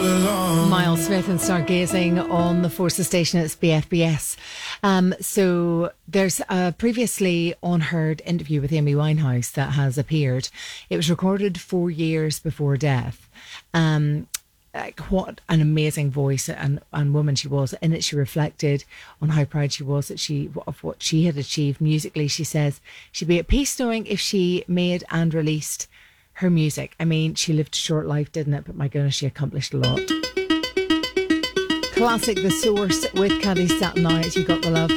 along. Miles Smith and Stargazing on the Forces station. It's BFBS. So there's a previously unheard interview with Amy Winehouse that has appeared. It was recorded 4 years before death. Like what an amazing voice and woman she was. In it, she reflected on how proud she was of what she had achieved musically. She says she'd be at peace knowing if she made and released her music. I mean, she lived a short life, didn't it? But my goodness, she accomplished a lot. Classic The Source with Caddy Satin Eye, as You Got the Love.